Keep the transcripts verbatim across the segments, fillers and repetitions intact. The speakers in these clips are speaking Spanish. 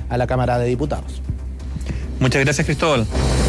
a la Cámara de Diputados. Muchas gracias, Cristóbal.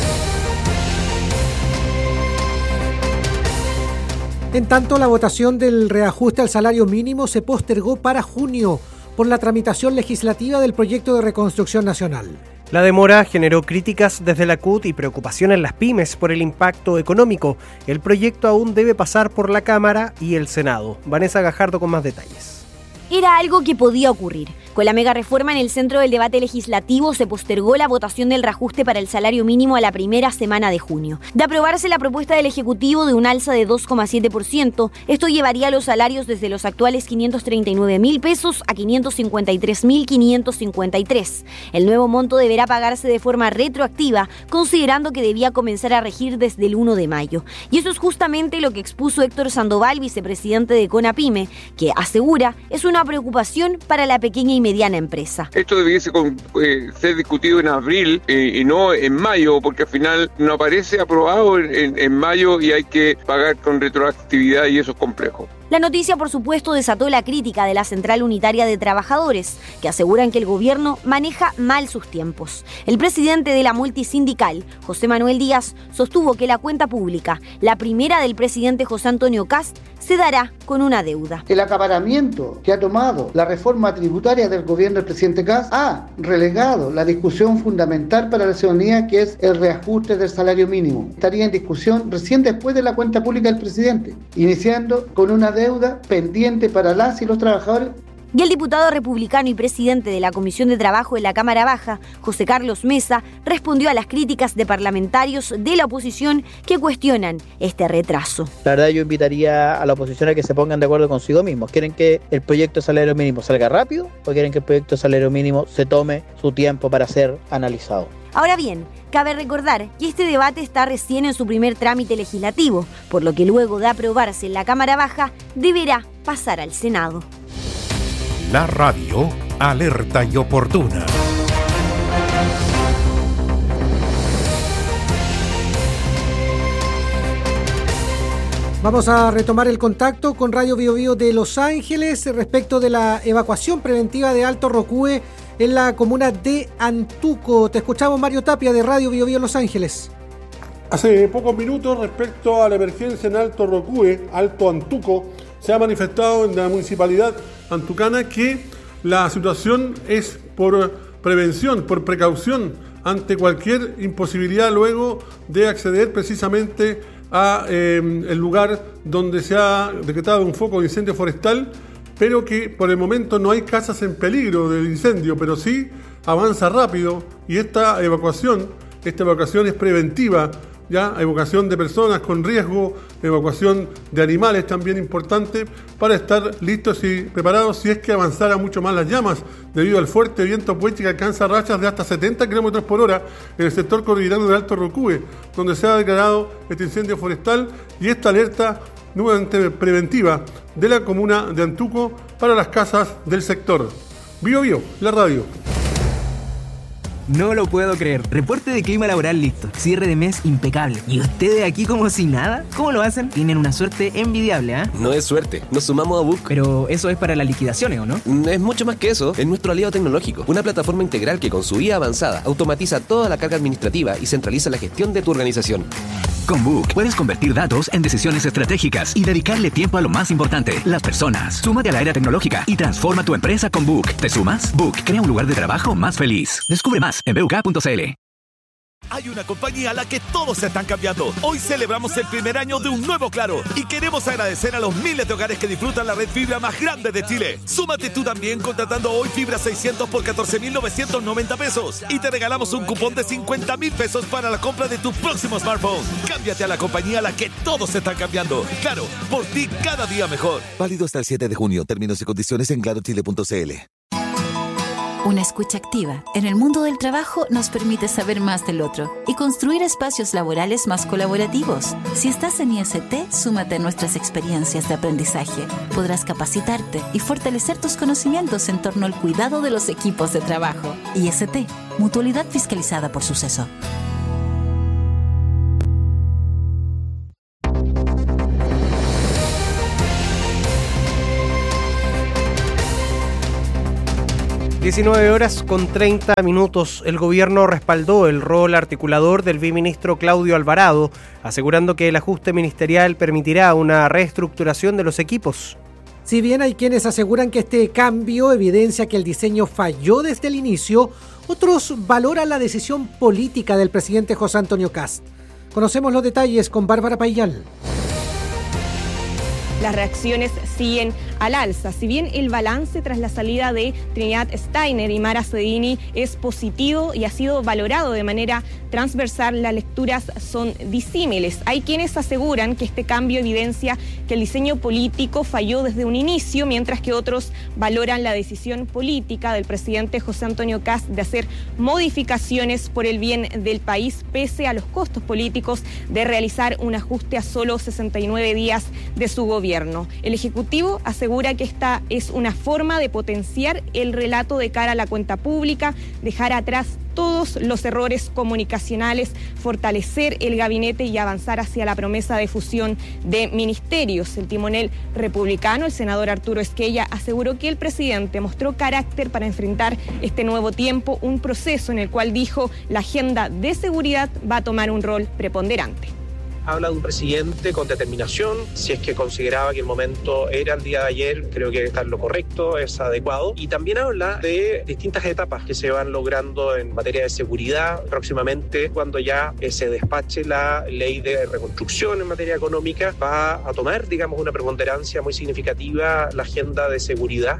En tanto, la votación del reajuste al salario mínimo se postergó para junio por la tramitación legislativa del proyecto de reconstrucción nacional. La demora generó críticas desde la C U T y preocupación en las pymes por el impacto económico. El proyecto aún debe pasar por la Cámara y el Senado. Vanessa Gajardo con más detalles. Era algo que podía ocurrir. Con la mega reforma en el centro del debate legislativo se postergó la votación del reajuste para el salario mínimo a la primera semana de junio. De aprobarse la propuesta del Ejecutivo de un alza de dos coma siete por ciento, esto llevaría los salarios desde los actuales quinientos treinta y nueve mil pesos a quinientos cincuenta y tres mil quinientos cincuenta y tres. El nuevo monto deberá pagarse de forma retroactiva, considerando que debía comenzar a regir desde el uno de mayo. Y eso es justamente lo que expuso Héctor Sandoval, vicepresidente de CONAPYME, que asegura es una preocupación para la pequeña y mediana empresa. Esto debiese eh, ser discutido en abril eh, y no en mayo, porque al final no aparece aprobado en, en, en mayo y hay que pagar con retroactividad y eso es complejo. La noticia, por supuesto, desató la crítica de la Central Unitaria de Trabajadores, que aseguran que el gobierno maneja mal sus tiempos. El presidente de la multisindical, José Manuel Díaz, sostuvo que la cuenta pública, la primera del presidente José Antonio Kast, se dará con una deuda. El acaparamiento que ha tomado la reforma tributaria del gobierno del presidente Kast ha relegado la discusión fundamental para la ciudadanía, que es el reajuste del salario mínimo. Estaría en discusión recién después de la cuenta pública del presidente, iniciando con una deuda pendiente para las y los trabajadores. Y el diputado republicano y presidente de la Comisión de Trabajo de la Cámara Baja, José Carlos Mesa, respondió a las críticas de parlamentarios de la oposición que cuestionan este retraso. La verdad, yo invitaría a la oposición a que se pongan de acuerdo consigo mismos. ¿Quieren que el proyecto de salario mínimo salga rápido o quieren que el proyecto de salario mínimo se tome su tiempo para ser analizado? Ahora bien, cabe recordar que este debate está recién en su primer trámite legislativo, por lo que luego de aprobarse en la Cámara Baja, deberá pasar al Senado. La radio alerta y oportuna. Vamos a retomar el contacto con Radio Bio Bio de Los Ángeles respecto de la evacuación preventiva de Alto Rocúe en la comuna de Antuco. Te escuchamos, Mario Tapia, de Radio Bio Bio Los Ángeles. Hace pocos minutos, respecto a la emergencia en Alto Rocúe, Alto Antuco, se ha manifestado en la municipalidad antucana que la situación es por prevención, por precaución, ante cualquier imposibilidad luego de acceder precisamente a eh, el lugar donde se ha decretado un foco de incendio forestal, pero que por el momento no hay casas en peligro del incendio, pero sí avanza rápido y esta evacuación, esta evacuación es preventiva, ya evacuación de personas con riesgo, evacuación de animales también importante para estar listos y preparados si es que avanzara mucho más las llamas debido al fuerte viento puente que alcanza rachas de hasta setenta kilómetros por hora en el sector cordillerano de Alto Rocúe, donde se ha declarado este incendio forestal y esta alerta nuevamente preventiva de la comuna de Antuco para las casas del sector. Bio Bio, la radio. No lo puedo creer. Reporte de clima laboral listo. Cierre de mes impecable. ¿Y ustedes aquí como si nada? ¿Cómo lo hacen? Tienen una suerte envidiable, ¿ah? ¿eh? No es suerte. Nos sumamos a Book. Pero eso es para las liquidaciones, ¿o no? Es mucho más que eso. Es nuestro aliado tecnológico. Una plataforma integral que con su I A avanzada automatiza toda la carga administrativa y centraliza la gestión de tu organización. Con Book puedes convertir datos en decisiones estratégicas y dedicarle tiempo a lo más importante, las personas. Súmate a la era tecnológica y transforma tu empresa con Book. ¿Te sumas? Book crea un lugar de trabajo más feliz. Descubre más en b u k punto c l. Hay una compañía a la que todos se están cambiando. Hoy celebramos el primer año de un nuevo Claro y queremos agradecer a los miles de hogares que disfrutan la red fibra más grande de Chile. Súmate tú también contratando hoy fibra seiscientos por catorce mil novecientos noventa pesos y te regalamos un cupón de cincuenta mil pesos para la compra de tu próximo smartphone. Cámbiate a la compañía a la que todos se están cambiando. Claro, por ti cada día mejor. Válido hasta el siete de junio. Términos y condiciones en claro chile punto c l. Una escucha activa en el mundo del trabajo nos permite saber más del otro y construir espacios laborales más colaborativos. Si estás en I S T, súmate a nuestras experiencias de aprendizaje. Podrás capacitarte y fortalecer tus conocimientos en torno al cuidado de los equipos de trabajo. I S T, Mutualidad Fiscalizada por Suceso. diecinueve horas con treinta minutos. El gobierno respaldó el rol articulador del viceministro Claudio Alvarado, asegurando que el ajuste ministerial permitirá una reestructuración de los equipos. Si bien hay quienes aseguran que este cambio evidencia que el diseño falló desde el inicio, otros valoran la decisión política del presidente José Antonio Kast. Conocemos los detalles con Bárbara Paillal. Las reacciones siguen al alza. Si bien el balance tras la salida de Trinidad Steiner y Mara Cedini es positivo y ha sido valorado de manera transversal, las lecturas son disímiles. Hay quienes aseguran que este cambio evidencia que el diseño político falló desde un inicio, mientras que otros valoran la decisión política del presidente José Antonio Kast de hacer modificaciones por el bien del país, pese a los costos políticos de realizar un ajuste a solo sesenta y nueve días de su gobierno. El Ejecutivo asegura que esta es una forma de potenciar el relato de cara a la cuenta pública, dejar atrás todos los errores comunicacionales, fortalecer el gabinete y avanzar hacia la promesa de fusión de ministerios. El timonel republicano, el senador Arturo Esquella, aseguró que el presidente mostró carácter para enfrentar este nuevo tiempo, un proceso en el cual dijo la agenda de seguridad va a tomar un rol preponderante. Habla de un presidente con determinación. Si es que consideraba que el momento era el día de ayer, creo que está en lo correcto, es adecuado. Y también habla de distintas etapas que se van logrando en materia de seguridad. Próximamente, cuando ya se despache la ley de reconstrucción en materia económica, va a tomar, digamos, una preponderancia muy significativa la agenda de seguridad.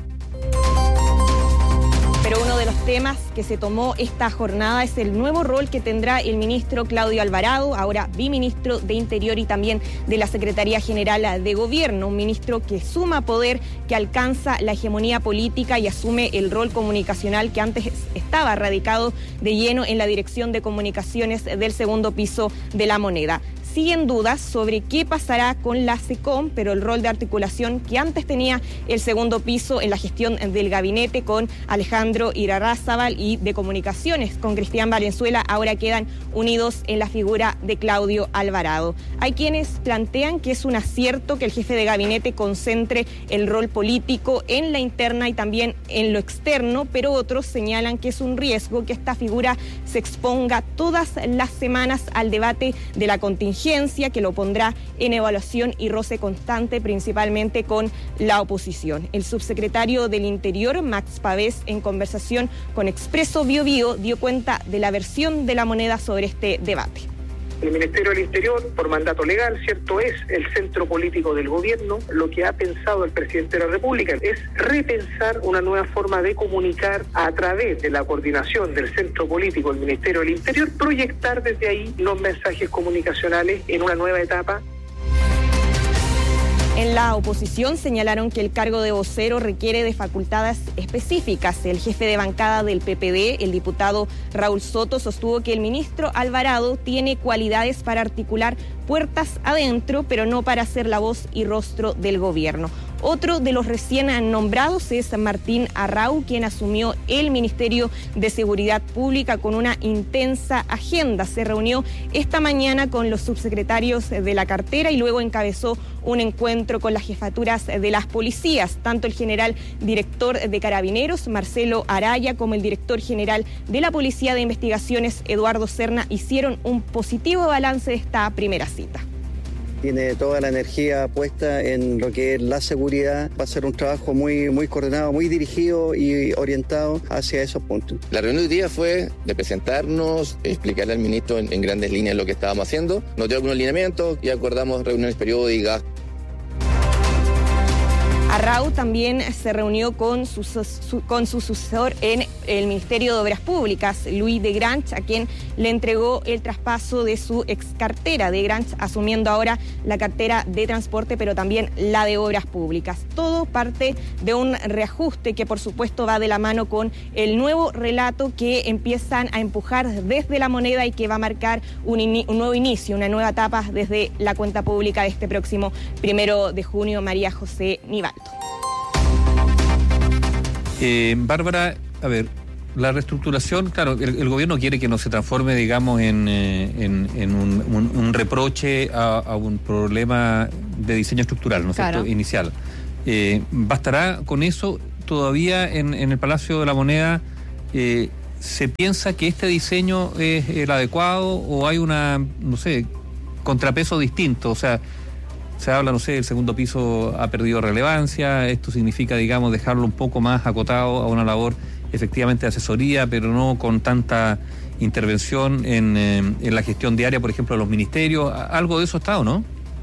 Pero uno de los temas que se tomó esta jornada es el nuevo rol que tendrá el ministro Claudio Alvarado, ahora biministro de Interior y también de la Secretaría General de Gobierno, un ministro que suma poder, que alcanza la hegemonía política y asume el rol comunicacional que antes estaba radicado de lleno en la Dirección de Comunicaciones del segundo piso de la Moneda. Siguen dudas sobre qué pasará con la SECOM, pero el rol de articulación que antes tenía el segundo piso en la gestión del gabinete con Alejandro Irarrázaval y de comunicaciones con Cristian Valenzuela ahora quedan unidos en la figura de Claudio Alvarado. Hay quienes plantean que es un acierto que el jefe de gabinete concentre el rol político en la interna y también en lo externo, pero otros señalan que es un riesgo que esta figura se exponga todas las semanas al debate de la contingencia, que lo pondrá en evaluación y roce constante, principalmente con la oposición. El subsecretario del Interior, Max Pavés, en conversación con Expreso Bio Bio, dio cuenta de la versión de la Moneda sobre este debate. El Ministerio del Interior, por mandato legal, ¿cierto?, es el centro político del gobierno. Lo que ha pensado el presidente de la República es repensar una nueva forma de comunicar a través de la coordinación del centro político del Ministerio del Interior, proyectar desde ahí los mensajes comunicacionales en una nueva etapa. En la oposición señalaron que el cargo de vocero requiere de facultades específicas. El jefe de bancada del P P D, el diputado Raúl Soto, sostuvo que el ministro Alvarado tiene cualidades para articular puertas adentro, pero no para ser la voz y rostro del gobierno. Otro de los recién nombrados es Martín Arrau, quien asumió el Ministerio de Seguridad Pública con una intensa agenda. Se reunió esta mañana con los subsecretarios de la cartera y luego encabezó un encuentro con las jefaturas de las policías. Tanto el general director de Carabineros, Marcelo Araya, como el director general de la Policía de Investigaciones, Eduardo Serna, hicieron un positivo balance de esta primera cita. Tiene toda la energía puesta en lo que es la seguridad. Va a ser un trabajo muy, muy coordinado, muy dirigido y orientado hacia esos puntos. La reunión de hoy día fue de presentarnos, explicarle al ministro en, en grandes líneas lo que estábamos haciendo. Nos dio algunos lineamientos y acordamos reuniones periódicas. Arrau también se reunió con su, su, con su sucesor en el Ministerio de Obras Públicas, Luis de Granch, a quien le entregó el traspaso de su ex cartera. De Granch asumiendo ahora la cartera de Transporte, pero también la de Obras Públicas. Todo parte de un reajuste que por supuesto va de la mano con el nuevo relato que empiezan a empujar desde la Moneda y que va a marcar un, in, un nuevo inicio, una nueva etapa desde la cuenta pública de este próximo primero de junio. María José Nivaldo. Eh, Bárbara, a ver, la reestructuración, claro, el, el gobierno quiere que no se transforme, digamos, en, eh, en, en un, un, un reproche a, a un problema de diseño estructural, ¿no es cierto?, inicial. Eh, ¿Bastará con eso? todavía en, en el Palacio de la Moneda eh, se piensa que este diseño es el adecuado o hay una, no sé, contrapeso distinto. O sea, se habla, no sé, el segundo piso ha perdido relevancia, esto significa, digamos, dejarlo un poco más acotado a una labor efectivamente de asesoría, pero no con tanta intervención en, eh, en la gestión diaria, por ejemplo, de los ministerios. ¿Algo de eso está o no?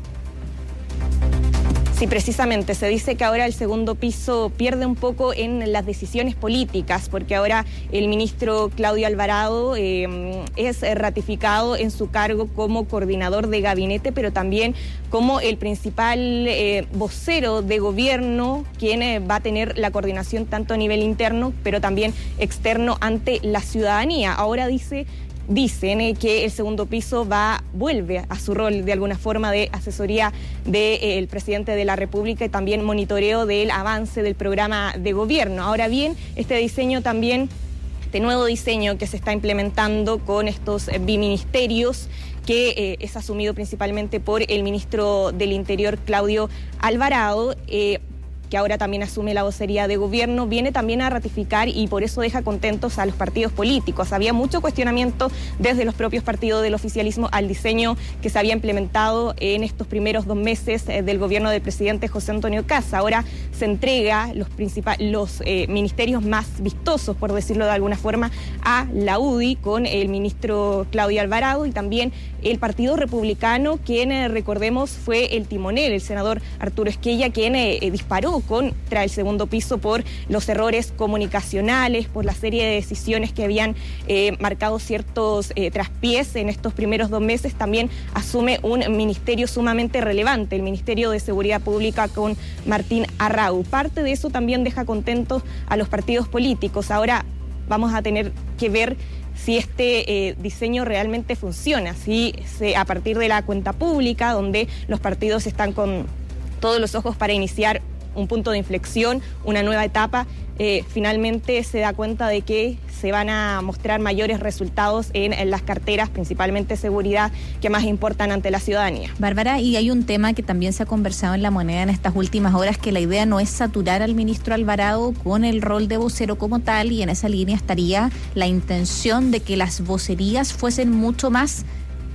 Sí, precisamente, se dice que ahora el segundo piso pierde un poco en las decisiones políticas, porque ahora el ministro Claudio Alvarado eh, es ratificado en su cargo como coordinador de gabinete, pero también como el principal eh, vocero de gobierno, quien eh, va a tener la coordinación tanto a nivel interno, pero también externo ante la ciudadanía. Ahora dice... Dicen eh, que el segundo piso va vuelve a su rol de alguna forma de asesoría del eh, presidente de la República y también monitoreo del avance del programa de gobierno. Ahora bien, este diseño también, este nuevo diseño que se está implementando con estos eh, biministerios, que eh, es asumido principalmente por el ministro del Interior, Claudio Alvarado, eh, que ahora también asume la vocería de gobierno, viene también a ratificar y por eso deja contentos a los partidos políticos. Había mucho cuestionamiento desde los propios partidos del oficialismo al diseño que se había implementado en estos primeros dos meses eh, del gobierno del presidente José Antonio Kast. Ahora se entrega los, principal, los eh, ministerios más vistosos, por decirlo de alguna forma, a la U D I con el ministro Claudio Alvarado y también el Partido Republicano, quien eh, recordemos fue el timonel, el senador Arturo Esquella, quien eh, eh, disparó contra el segundo piso por los errores comunicacionales, por la serie de decisiones que habían eh, marcado ciertos eh, traspiés en estos primeros dos meses. También asume un ministerio sumamente relevante, el Ministerio de Seguridad Pública con Martín Arrau. Parte de eso también deja contentos a los partidos políticos. Ahora vamos a tener que ver si este eh, diseño realmente funciona, si se, a partir de la cuenta pública, donde los partidos están con todos los ojos para iniciar un punto de inflexión, una nueva etapa, eh, finalmente se da cuenta de que se van a mostrar mayores resultados en, en las carteras, principalmente seguridad, que más importan ante la ciudadanía. Bárbara, y hay un tema que también se ha conversado en La Moneda en estas últimas horas, que la idea no es saturar al ministro Alvarado con el rol de vocero como tal, y en esa línea estaría la intención de que las vocerías fuesen mucho más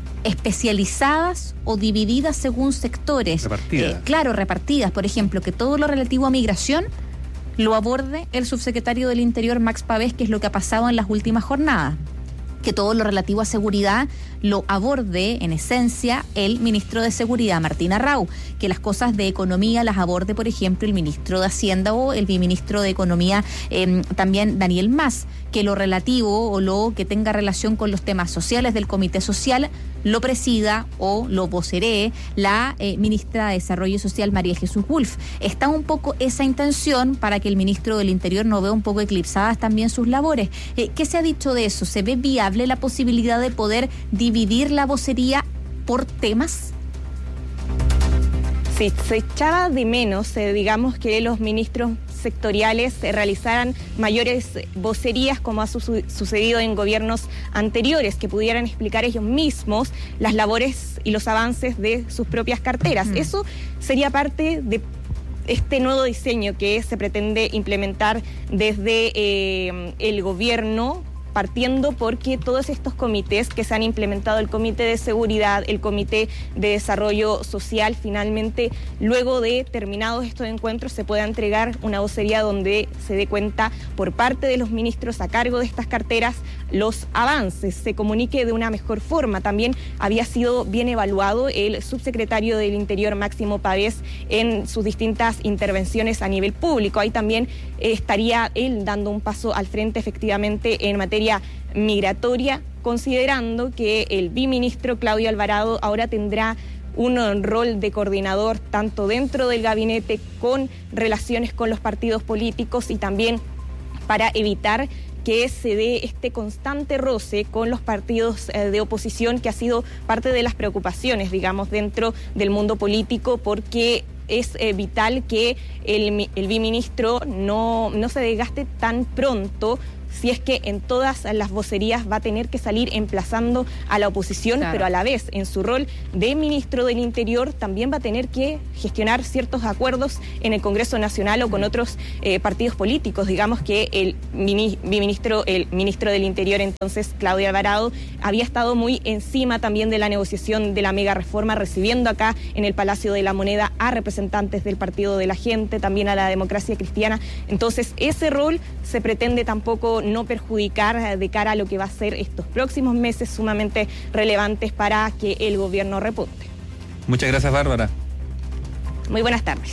especializadas o divididas según sectores. Repartidas. Eh, claro, repartidas. Por ejemplo, que todo lo relativo a migración lo aborde el subsecretario del Interior, Max Pavés, que es lo que ha pasado en las últimas jornadas. Que todo lo relativo a seguridad lo aborde, en esencia, el ministro de Seguridad, Martín Arrau. Que las cosas de economía las aborde, por ejemplo, el ministro de Hacienda o el viceministro de Economía, eh, también Daniel Mas. Que lo relativo o lo que tenga relación con los temas sociales del Comité Social lo presida o lo voceree la eh, ministra de Desarrollo Social, María Jesús Wolf. Está un poco esa intención para que el ministro del Interior no vea un poco eclipsadas también sus labores. Eh, ¿Qué se ha dicho de eso? ¿Se ve viable la posibilidad de poder dividir la vocería por temas? Sí, se echaba de menos, eh, digamos, que los ministros sectoriales eh, realizaran mayores vocerías como ha su sucedido en gobiernos anteriores, que pudieran explicar ellos mismos las labores y los avances de sus propias carteras. Mm. Eso sería parte de este nuevo diseño que se pretende implementar desde eh, el gobierno, partiendo porque todos estos comités que se han implementado, el Comité de Seguridad, el Comité de Desarrollo Social, finalmente, luego de terminados estos encuentros, se pueda entregar una vocería donde se dé cuenta por parte de los ministros a cargo de estas carteras los avances, se comunique de una mejor forma. También había sido bien evaluado el subsecretario del Interior, Máximo Pavés, en sus distintas intervenciones a nivel público. Ahí también eh, estaría él dando un paso al frente efectivamente en materia migratoria, considerando que el viceministro Claudio Alvarado ahora tendrá un rol de coordinador tanto dentro del gabinete con relaciones con los partidos políticos y también para evitar que se dé este constante roce con los partidos eh, de oposición, que ha sido parte de las preocupaciones, digamos, dentro del mundo político, porque es eh, vital que el, el viceministro no, no se desgaste tan pronto si es que en todas las vocerías va a tener que salir emplazando a la oposición, claro. pero a la vez en su rol de ministro del Interior también va a tener que gestionar ciertos acuerdos en el Congreso Nacional o con otros eh, partidos políticos. Digamos que el, mini, ministro, el ministro del Interior, entonces, Claudio Alvarado, había estado muy encima también de la negociación de la mega reforma, recibiendo acá en el Palacio de la Moneda a representantes del Partido de la Gente, también a la Democracia Cristiana. Entonces, ese rol se pretende tampoco no perjudicar de cara a lo que va a ser estos próximos meses sumamente relevantes para que el gobierno repunte. Muchas gracias, Bárbara. Muy buenas tardes.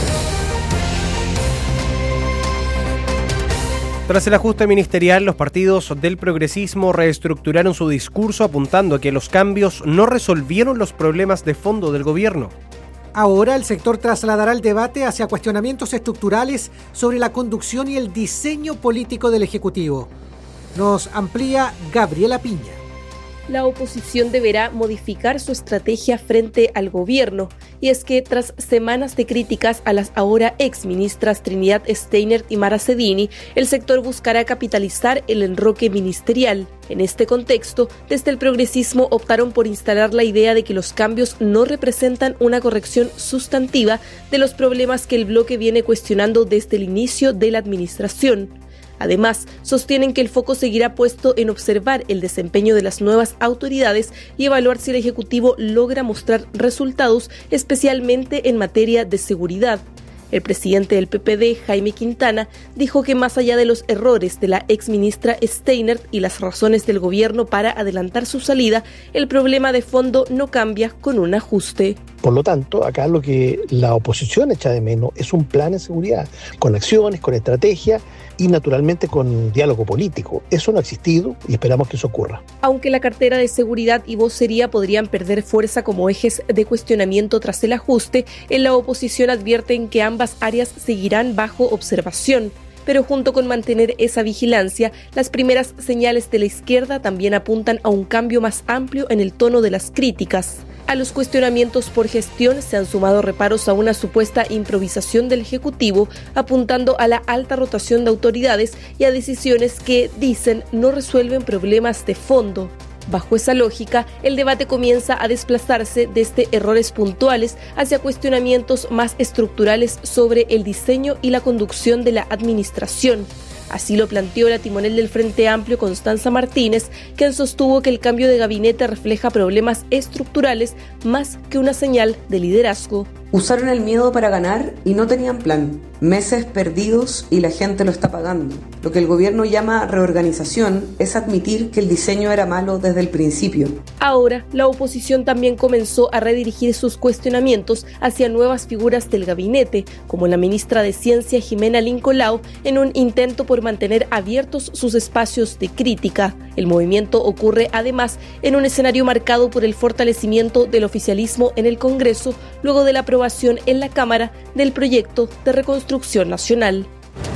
Tras el ajuste ministerial, los partidos del progresismo reestructuraron su discurso apuntando a que los cambios no resolvieron los problemas de fondo del gobierno. Ahora el sector trasladará el debate hacia cuestionamientos estructurales sobre la conducción y el diseño político del Ejecutivo. Nos amplía Gabriela Piña. La oposición deberá modificar su estrategia frente al gobierno, y es que tras semanas de críticas a las ahora exministras Trinidad Steinert y Mara Cedini, el sector buscará capitalizar el enroque ministerial. En este contexto, desde el progresismo optaron por instalar la idea de que los cambios no representan una corrección sustantiva de los problemas que el bloque viene cuestionando desde el inicio de la administración. Además, sostienen que el foco seguirá puesto en observar el desempeño de las nuevas autoridades y evaluar si el Ejecutivo logra mostrar resultados, especialmente en materia de seguridad. El presidente del P P D, Jaime Quintana, dijo que más allá de los errores de la exministra Steinert y las razones del gobierno para adelantar su salida, el problema de fondo no cambia con un ajuste. Por lo tanto, acá lo que la oposición echa de menos es un plan de seguridad, con acciones, con estrategia y naturalmente con diálogo político. Eso no ha existido y esperamos que eso ocurra. Aunque la cartera de seguridad y vocería podrían perder fuerza como ejes de cuestionamiento tras el ajuste, en la oposición advierten que ambas áreas seguirán bajo observación. Pero junto con mantener esa vigilancia, las primeras señales de la izquierda también apuntan a un cambio más amplio en el tono de las críticas. A los cuestionamientos por gestión se han sumado reparos a una supuesta improvisación del Ejecutivo, apuntando a la alta rotación de autoridades y a decisiones que, dicen, no resuelven problemas de fondo. Bajo esa lógica, el debate comienza a desplazarse desde errores puntuales hacia cuestionamientos más estructurales sobre el diseño y la conducción de la administración. Así lo planteó la timonel del Frente Amplio, Constanza Martínez, quien sostuvo que el cambio de gabinete refleja problemas estructurales más que una señal de liderazgo. Usaron el miedo para ganar y no tenían plan. Meses perdidos y la gente lo está pagando. Lo que el gobierno llama reorganización es admitir que el diseño era malo desde el principio. Ahora, la oposición también comenzó a redirigir sus cuestionamientos hacia nuevas figuras del gabinete, como la ministra de Ciencia Jimena Lincolao, en un intento por mantener abiertos sus espacios de crítica. El movimiento ocurre además en un escenario marcado por el fortalecimiento del oficialismo en el Congreso, luego de la aprobación en la Cámara del proyecto de reconstrucción nacional.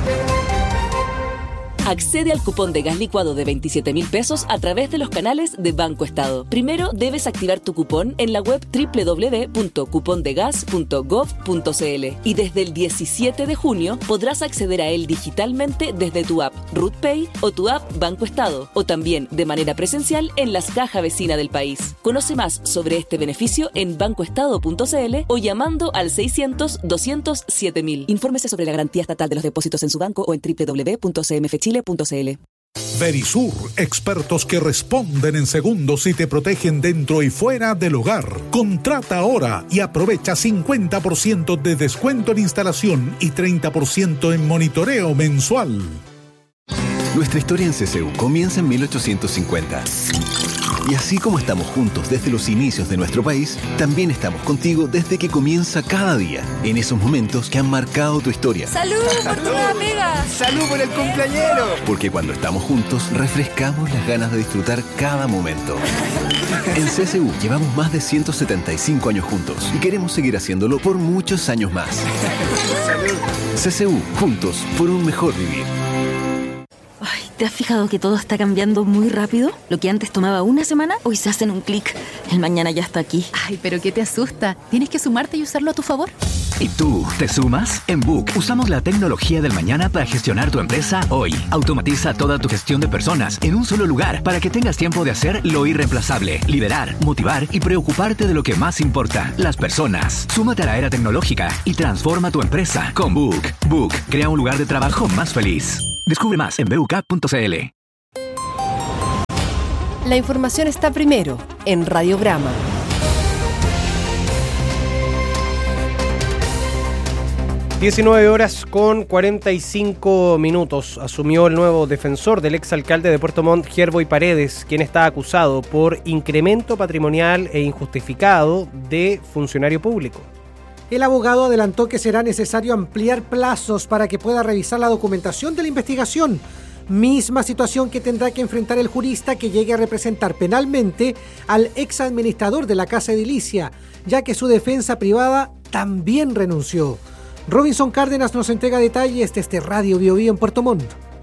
Accede al cupón de gas licuado de veintisiete mil pesos a través de los canales de Banco Estado. Primero debes activar tu cupón en la web doble u doble u doble u punto cupondegas punto gov punto cl y desde el diecisiete de junio podrás acceder a él digitalmente desde tu app RutPay o tu app Banco Estado, o también de manera presencial en las cajas vecinas del país. Conoce más sobre este beneficio en bancoestado punto cl o llamando al seiscientos, doscientos, siete mil. Infórmese sobre la garantía estatal de los depósitos en su banco o en doble u doble u doble u punto c m f chile punto c l. Verisur, expertos que responden en segundos y te protegen dentro y fuera del hogar. Contrata ahora y aprovecha cincuenta por ciento de descuento en instalación y treinta por ciento en monitoreo mensual. Nuestra historia en C C U comienza en mil ochocientos cincuenta. Y así como estamos juntos desde los inicios de nuestro país, también estamos contigo desde que comienza cada día, en esos momentos que han marcado tu historia. ¡Salud por tu nueva pega! ¡Salud por el cumpleañero! Porque cuando estamos juntos, refrescamos las ganas de disfrutar cada momento. En C C U llevamos más de ciento setenta y cinco años juntos y queremos seguir haciéndolo por muchos años más. ¡Salud! C C U, juntos por un mejor vivir. Ay, ¿te has fijado que todo está cambiando muy rápido? Lo que antes tomaba una semana, hoy se hace en un clic. El mañana ya está aquí. Ay, pero ¿qué te asusta? Tienes que sumarte y usarlo a tu favor. ¿Y tú, te sumas? En Book usamos la tecnología del mañana para gestionar tu empresa hoy. Automatiza toda tu gestión de personas en un solo lugar para que tengas tiempo de hacer lo irreemplazable, liderar, motivar y preocuparte de lo que más importa, las personas. Súmate a la era tecnológica y transforma tu empresa con Book. Book crea un lugar de trabajo más feliz. Descubre más en b u k punto c l. La información está primero en Radiograma. diecinueve horas con cuarenta y cinco minutos. Asumió el nuevo defensor del exalcalde de Puerto Montt, Gerboy Paredes, quien está acusado por incremento patrimonial e injustificado de funcionario público. El abogado adelantó que será necesario ampliar plazos para que pueda revisar la documentación de la investigación. Misma situación que tendrá que enfrentar el jurista que llegue a representar penalmente al exadministrador de la Casa Edilicia, ya que su defensa privada también renunció. Robinson Cárdenas nos entrega detalles desde Radio Bio Bio en Puerto Montt.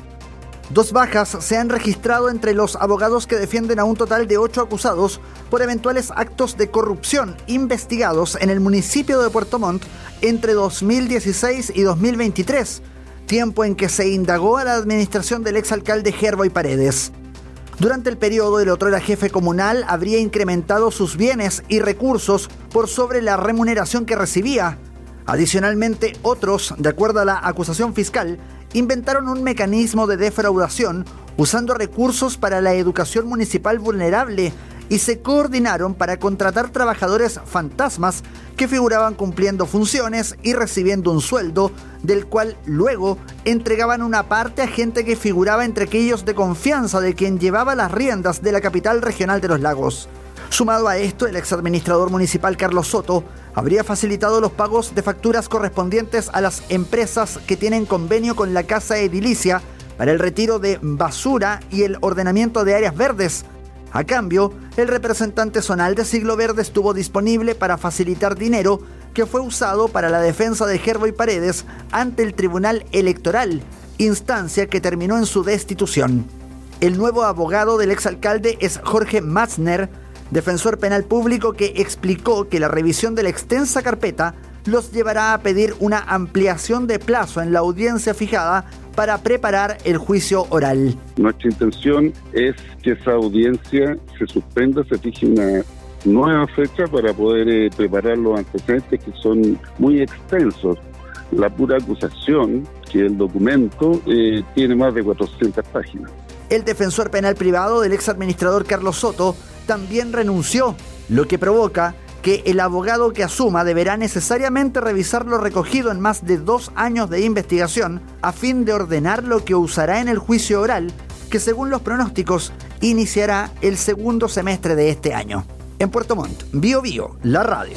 Dos bajas se han registrado entre los abogados que defienden a un total de ocho acusados por eventuales actos de corrupción investigados en el municipio de Puerto Montt entre dos mil dieciséis y dos mil veintitrés, tiempo en que se indagó a la administración del exalcalde Gerboy Paredes. Durante el periodo, el otrora jefe comunal habría incrementado sus bienes y recursos por sobre la remuneración que recibía. Adicionalmente, otros, de acuerdo a la acusación fiscal, inventaron un mecanismo de defraudación usando recursos para la educación municipal vulnerable y se coordinaron para contratar trabajadores fantasmas que figuraban cumpliendo funciones y recibiendo un sueldo, del cual luego entregaban una parte a gente que figuraba entre aquellos de confianza de quien llevaba las riendas de la capital regional de los lagos. Sumado a esto, el exadministrador municipal Carlos Soto habría facilitado los pagos de facturas correspondientes a las empresas que tienen convenio con la Casa Edilicia para el retiro de basura y el ordenamiento de áreas verdes. A cambio, el representante zonal de Siglo Verde estuvo disponible para facilitar dinero que fue usado para la defensa de Gerboy Paredes ante el Tribunal Electoral, instancia que terminó en su destitución. El nuevo abogado del exalcalde es Jorge Matzner, defensor penal público, que explicó que la revisión de la extensa carpeta los llevará a pedir una ampliación de plazo en la audiencia fijada para preparar el juicio oral. Nuestra intención es que esa audiencia se suspenda, se fije una nueva fecha para poder eh, preparar los antecedentes, que son muy extensos. La pura acusación, que el documento eh, tiene más de cuatrocientas páginas. El defensor penal privado del exadministrador Carlos Soto también renunció, lo que provoca que el abogado que asuma deberá necesariamente revisar lo recogido en más de dos años de investigación a fin de ordenar lo que usará en el juicio oral, que según los pronósticos iniciará el segundo semestre de este año. En Puerto Montt, Bio Bio, la radio.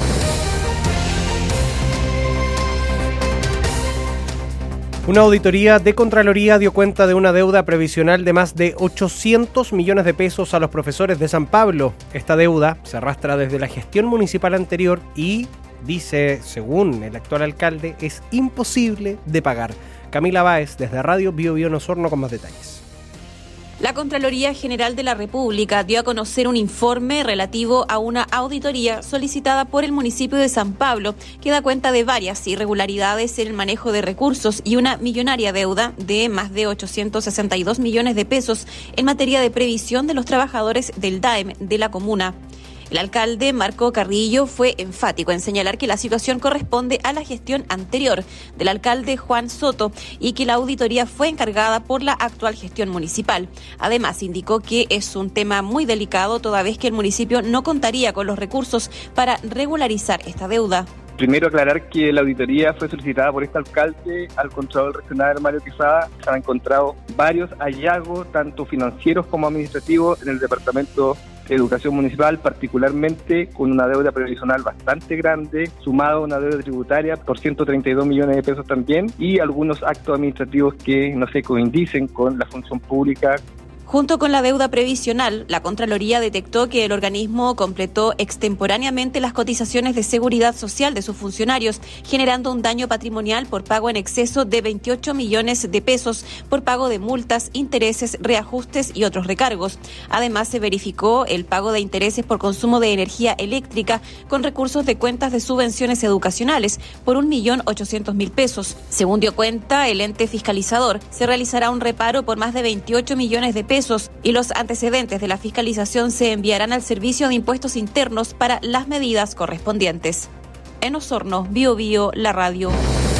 Una auditoría de Contraloría dio cuenta de una deuda previsional de más de ochocientos millones de pesos a los profesores de San Pablo. Esta deuda se arrastra desde la gestión municipal anterior y, dice, según el actual alcalde, es imposible de pagar. Camila Báez, desde Radio Bio Bio en Osorno, con más detalles. La Contraloría General de la República dio a conocer un informe relativo a una auditoría solicitada por el municipio de San Pablo, que da cuenta de varias irregularidades en el manejo de recursos y una millonaria deuda de más de ochocientos sesenta y dos millones de pesos en materia de previsión de los trabajadores del D A E M de la comuna. El alcalde Marco Carrillo fue enfático en señalar que la situación corresponde a la gestión anterior del alcalde Juan Soto y que la auditoría fue encargada por la actual gestión municipal. Además, indicó que es un tema muy delicado toda vez que el municipio no contaría con los recursos para regularizar esta deuda. Primero aclarar que la auditoría fue solicitada por este alcalde al Contralor Regional Mario Quesada. Se han encontrado varios hallazgos, tanto financieros como administrativos, en el Departamento de Educación Municipal, particularmente con una deuda previsional bastante grande, sumado a una deuda tributaria por ciento treinta y dos millones de pesos también, y algunos actos administrativos que no se coinciden con la función pública Junto con la deuda previsional, la Contraloría detectó que el organismo completó extemporáneamente las cotizaciones de seguridad social de sus funcionarios, generando un daño patrimonial por pago en exceso de veintiocho millones de pesos por pago de multas, intereses, reajustes y otros recargos. Además, se verificó el pago de intereses por consumo de energía eléctrica con recursos de cuentas de subvenciones educacionales por un millón ochocientos mil pesos. Según dio cuenta el ente fiscalizador, se realizará un reparo por más de veintiocho millones de pesos y los antecedentes de la fiscalización se enviarán al Servicio de Impuestos Internos para las medidas correspondientes. En Osorno, Bio Bio, la radio.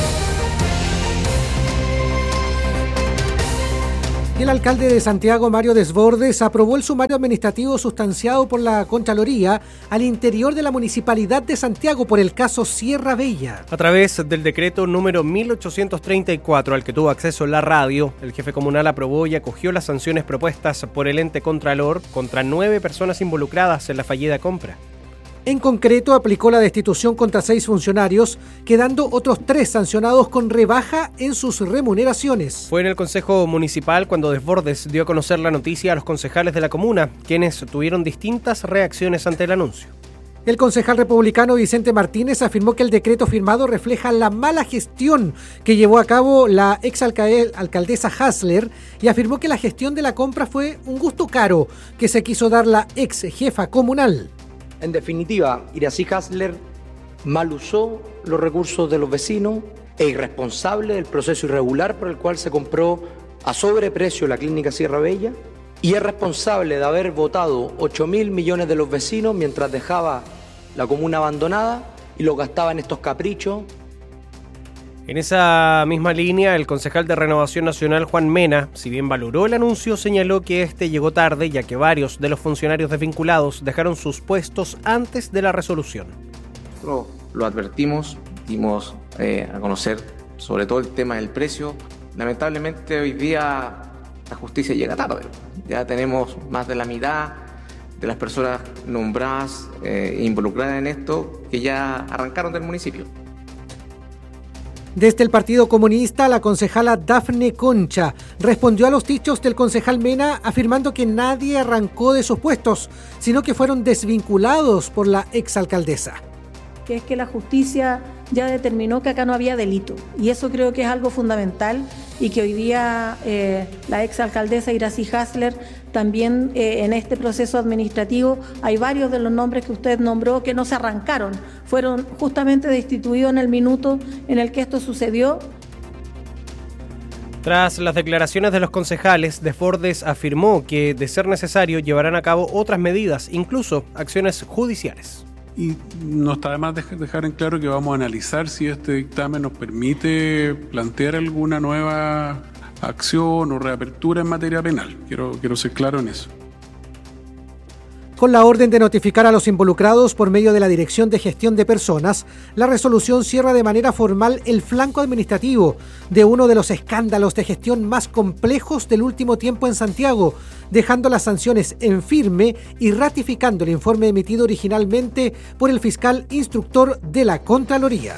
El alcalde de Santiago, Mario Desbordes, aprobó el sumario administrativo sustanciado por la Contraloría al interior de la Municipalidad de Santiago por el caso Sierra Bella. A través del decreto número mil ochocientos treinta y cuatro al que tuvo acceso la radio, el jefe comunal aprobó y acogió las sanciones propuestas por el ente Contralor contra nueve personas involucradas en la fallida compra. En concreto, aplicó la destitución contra seis funcionarios, quedando otros tres sancionados con rebaja en sus remuneraciones. Fue en el Consejo Municipal cuando Desbordes dio a conocer la noticia a los concejales de la comuna, quienes tuvieron distintas reacciones ante el anuncio. El concejal republicano Vicente Martínez afirmó que el decreto firmado refleja la mala gestión que llevó a cabo la exalcaldesa Hasler y afirmó que la gestión de la compra fue un gusto caro que se quiso dar la ex jefa comunal. En definitiva, Iracy Hasler mal usó los recursos de los vecinos e irresponsable del proceso irregular por el cual se compró a sobreprecio la clínica Sierra Bella y es responsable de haber votado ocho mil millones de los vecinos mientras dejaba la comuna abandonada y lo gastaba en estos caprichos. En esa misma línea, el concejal de Renovación Nacional, Juan Mena, si bien valoró el anuncio, señaló que este llegó tarde, ya que varios de los funcionarios desvinculados dejaron sus puestos antes de la resolución. Nosotros lo advertimos, dimos eh, a conocer sobre todo el tema del precio. Lamentablemente hoy día la justicia llega tarde. Ya tenemos más de la mitad de las personas nombradas e eh, involucradas en esto que ya arrancaron del municipio. Desde el Partido Comunista, la concejala Dafne Concha respondió a los dichos del concejal Mena afirmando que nadie arrancó de sus puestos, sino que fueron desvinculados por la exalcaldesa. Que es que la justicia ya determinó que acá no había delito. Y eso creo que es algo fundamental y que hoy día eh, la exalcaldesa Iracy Hasler también eh, en este proceso administrativo hay varios de los nombres que usted nombró que no se arrancaron. Fueron justamente destituidos en el minuto en el que esto sucedió. Tras las declaraciones de los concejales, Desbordes afirmó que, de ser necesario, llevarán a cabo otras medidas, incluso acciones judiciales. Y no está de más dejar en claro que vamos a analizar si este dictamen nos permite plantear alguna nueva acción o reapertura en materia penal. Quiero, quiero ser claro en eso. Con la orden de notificar a los involucrados por medio de la Dirección de Gestión de Personas, la resolución cierra de manera formal el flanco administrativo de uno de los escándalos de gestión más complejos del último tiempo en Santiago, dejando las sanciones en firme y ratificando el informe emitido originalmente por el fiscal instructor de la Contraloría.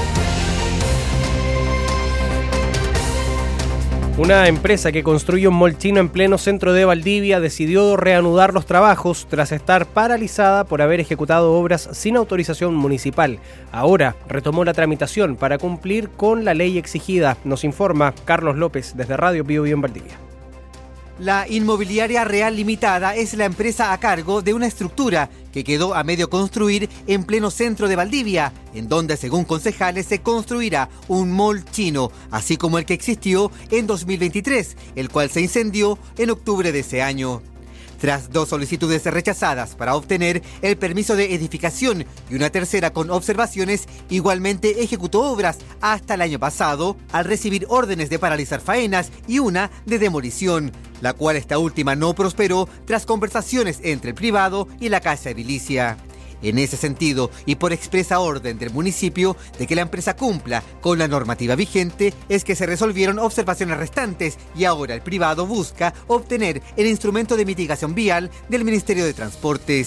Una empresa que construye un mall chino en pleno centro de Valdivia decidió reanudar los trabajos tras estar paralizada por haber ejecutado obras sin autorización municipal. Ahora retomó la tramitación para cumplir con la ley exigida, nos informa Carlos López desde Radio Bio Bio en Valdivia. La Inmobiliaria Real Limitada es la empresa a cargo de una estructura que quedó a medio construir en pleno centro de Valdivia, en donde, según concejales, se construirá un mall chino, así como el que existió en dos mil veintitrés, el cual se incendió en octubre de ese año. Tras dos solicitudes rechazadas para obtener el permiso de edificación y una tercera con observaciones, igualmente ejecutó obras hasta el año pasado al recibir órdenes de paralizar faenas y una de demolición, la cual esta última no prosperó tras conversaciones entre el privado y la Casa Edilicia. En ese sentido, y por expresa orden del municipio de que la empresa cumpla con la normativa vigente, es que se resolvieron observaciones restantes y ahora el privado busca obtener el instrumento de mitigación vial del Ministerio de Transportes.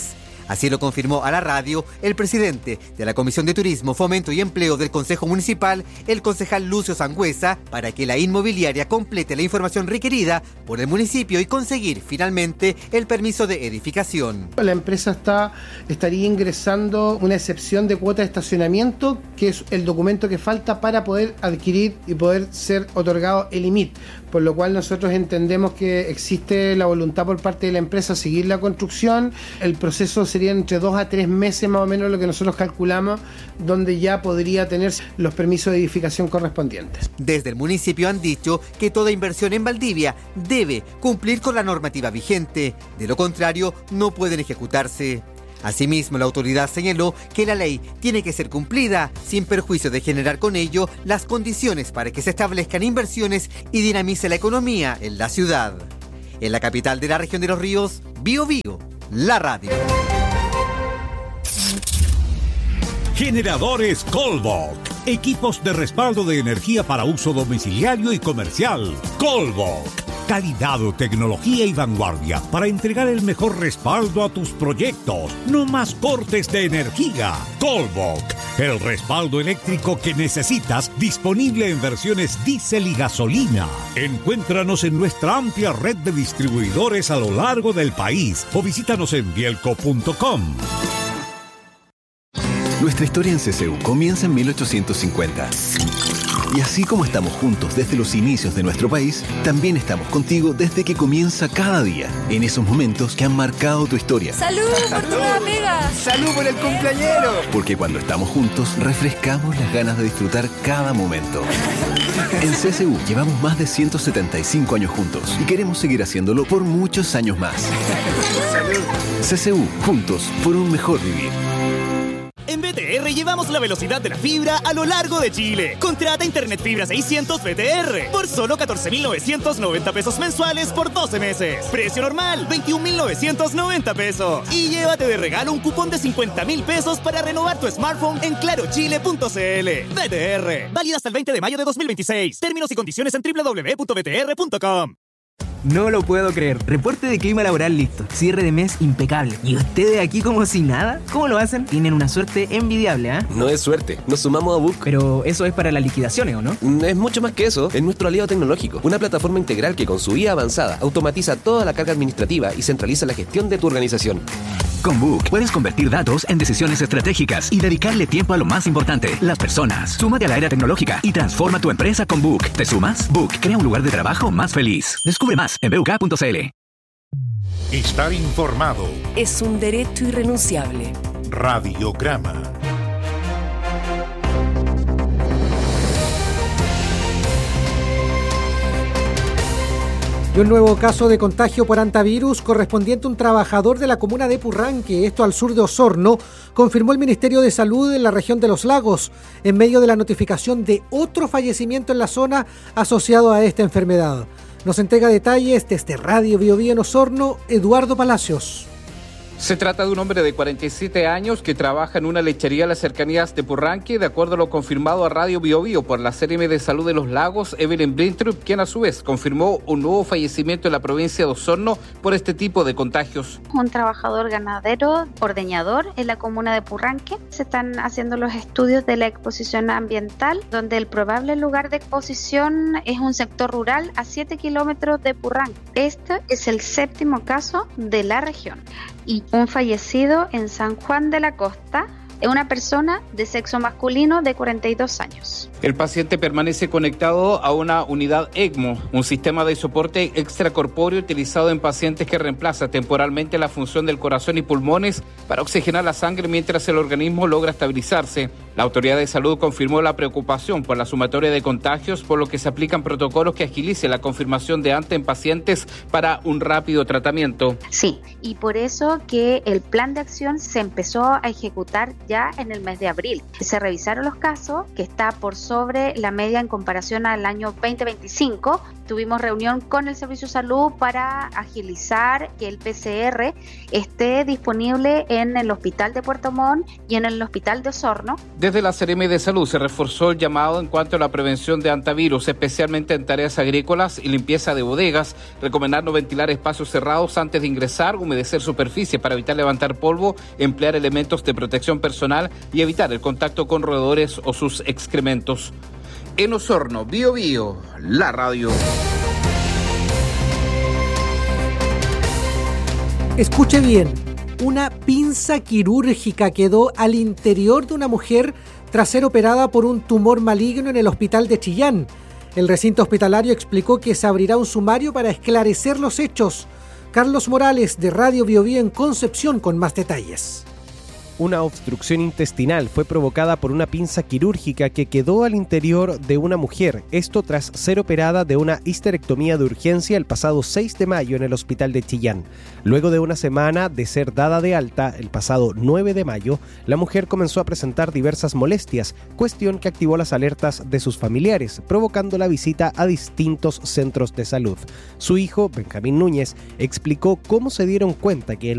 Así lo confirmó a la radio el presidente de la Comisión de Turismo, Fomento y Empleo del Consejo Municipal, el concejal Lucio Sangüesa, para que la inmobiliaria complete la información requerida por el municipio y conseguir finalmente el permiso de edificación. La empresa está, estaría ingresando una excepción de cuota de estacionamiento, que es el documento que falta para poder adquirir y poder ser otorgado el I M I T, por lo cual nosotros entendemos que existe la voluntad por parte de la empresa a seguir la construcción. El proceso sería entre dos a tres meses más o menos lo que nosotros calculamos, donde ya podría tener los permisos de edificación correspondientes. Desde el municipio han dicho que toda inversión en Valdivia debe cumplir con la normativa vigente, de lo contrario no pueden ejecutarse. Asimismo, la autoridad señaló que la ley tiene que ser cumplida, sin perjuicio de generar con ello las condiciones para que se establezcan inversiones y dinamice la economía en la ciudad. En la capital de la región de Los Ríos, Bío Bío, la radio. Generadores Colbok. Equipos de respaldo de energía para uso domiciliario y comercial. Colbok. Calidad, tecnología y vanguardia para entregar el mejor respaldo a tus proyectos. No más cortes de energía. Colbok. El respaldo eléctrico que necesitas, disponible en versiones diésel y gasolina. Encuéntranos en nuestra amplia red de distribuidores a lo largo del país o visítanos en bielco punto com. Nuestra historia en C C U comienza en mil ochocientos cincuenta. Y así como estamos juntos desde los inicios de nuestro país, también estamos contigo desde que comienza cada día, en esos momentos que han marcado tu historia. ¡Salud por tu nueva pega! ¡Salud por el cumpleañero! Porque cuando estamos juntos, refrescamos las ganas de disfrutar cada momento. En C C U llevamos más de ciento setenta y cinco años juntos y queremos seguir haciéndolo por muchos años más. ¡Salud! C C U, juntos por un mejor vivir. En B T R llevamos la velocidad de la fibra a lo largo de Chile. Contrata Internet Fibra seiscientos B T R por solo catorce mil novecientos noventa pesos mensuales por doce meses. Precio normal, veintiún mil novecientos noventa pesos. Y llévate de regalo un cupón de cincuenta mil pesos para renovar tu smartphone en claro chile punto c l. B T R, válida hasta el veinte de mayo de dos mil veintiséis. Términos y condiciones en doble u doble u doble u punto b t r punto com. No lo puedo creer. Reporte de clima laboral listo. Cierre de mes impecable. ¿Y ustedes aquí como si nada? ¿Cómo lo hacen? Tienen una suerte envidiable, ¿ah? ¿eh? No es suerte. Nos sumamos a Book. Pero eso es para las liquidaciones, ¿o no? Es mucho más que eso. Es nuestro aliado tecnológico. Una plataforma integral que con su I A avanzada automatiza toda la carga administrativa y centraliza la gestión de tu organización. Con Book puedes convertir datos en decisiones estratégicas y dedicarle tiempo a lo más importante, las personas. Súmate a la era tecnológica y transforma tu empresa con Book. ¿Te sumas? Book crea un lugar de trabajo más feliz. Descubre más en b u k punto c l. Estar informado es un derecho irrenunciable. Radiograma. Y un nuevo caso de contagio por hantavirus correspondiente a un trabajador de la comuna de Purranque, esto al sur de Osorno, confirmó el Ministerio de Salud en la región de Los Lagos, en medio de la notificación de otro fallecimiento en la zona asociado a esta enfermedad. Nos entrega detalles desde Radio Bío Bío en Osorno, Eduardo Palacios. Se trata de un hombre de cuarenta y siete años que trabaja en una lechería en las cercanías de Purranque, de acuerdo a lo confirmado a Radio Bío Bío por la C N M de Salud de Los Lagos, Evelyn Brintrup, quien a su vez confirmó un nuevo fallecimiento en la provincia de Osorno por este tipo de contagios. Un trabajador ganadero, ordeñador en la comuna de Purranque. Se están haciendo los estudios de la exposición ambiental, donde el probable lugar de exposición es un sector rural a siete kilómetros de Purranque. Este es el séptimo caso de la región. Y un fallecido en San Juan de la Costa, una persona de sexo masculino de cuarenta y dos años. El paciente permanece conectado a una unidad ECMO, un sistema de soporte extracorpóreo utilizado en pacientes que reemplaza temporalmente la función del corazón y pulmones para oxigenar la sangre mientras el organismo logra estabilizarse. La autoridad de salud confirmó la preocupación por la sumatoria de contagios, por lo que se aplican protocolos que agilicen la confirmación de antes en pacientes para un rápido tratamiento. Sí, y por eso que el plan de acción se empezó a ejecutar ya en el mes de abril. Se revisaron los casos, que está por sobre sobre la media en comparación al año veinte veinticinco. Tuvimos reunión con el Servicio de Salud para agilizar que el P C R esté disponible en el Hospital de Puerto Montt y en el Hospital de Osorno. Desde la Seremi de Salud se reforzó el llamado en cuanto a la prevención de antivirus, especialmente en tareas agrícolas y limpieza de bodegas, recomendando ventilar espacios cerrados antes de ingresar, humedecer superficie para evitar levantar polvo, emplear elementos de protección personal y evitar el contacto con roedores o sus excrementos. En Osorno, Bio Bio, la radio. Escuche bien, una pinza quirúrgica quedó al interior de una mujer tras ser operada por un tumor maligno en el hospital de Chillán. El recinto hospitalario explicó que se abrirá un sumario para esclarecer los hechos. Carlos Morales, de Radio Bio Bio en Concepción, con más detalles. Una obstrucción intestinal fue provocada por una pinza quirúrgica que quedó al interior de una mujer, esto tras ser operada de una histerectomía de urgencia el pasado seis de mayo en el hospital de Chillán. Luego de una semana de ser dada de alta, el pasado nueve de mayo, la mujer comenzó a presentar diversas molestias, cuestión que activó las alertas de sus familiares, provocando la visita a distintos centros de salud. Su hijo, Benjamín Núñez, explicó cómo se dieron cuenta que el